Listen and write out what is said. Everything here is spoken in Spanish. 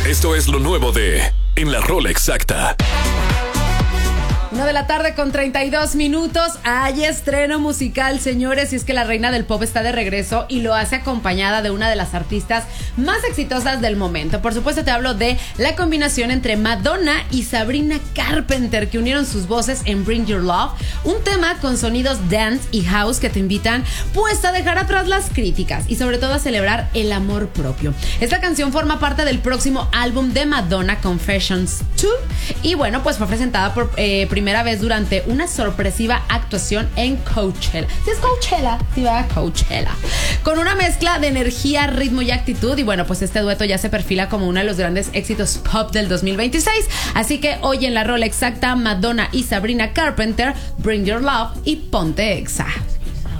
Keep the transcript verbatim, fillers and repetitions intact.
Esto es lo nuevo de En la Rola Exacta. Una de la tarde con treinta y dos minutos. Hay estreno musical, señores. Y es que la reina del pop está de regreso y lo hace acompañada de una de las artistas más exitosas del momento. Por supuesto, te hablo de la combinación entre Madonna y Sabrina Carpenter, que unieron sus voces en Bring Your Love, un tema con sonidos dance y house que te invitan pues a dejar atrás las críticas y sobre todo a celebrar el amor propio. Esta canción forma parte del próximo álbum de Madonna, Confessions dos, y bueno, pues fue presentada por eh, primera vez durante una sorpresiva actuación en Coachella. ¿Sí es Coachella? Sí, va a Coachella. Con una mezcla de energía, ritmo y actitud. Y bueno, pues este dueto ya se perfila como uno de los grandes éxitos pop del dos mil veintiséis. Así que hoy en la rola exacta, Madonna y Sabrina Carpenter, Bring Your Love y Ponte Exa.